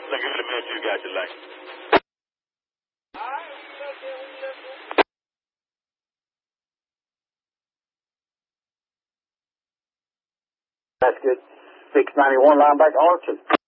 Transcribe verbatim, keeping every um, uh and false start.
Look at the minute you got your license. That's good. six ninety-one linebacker Archer.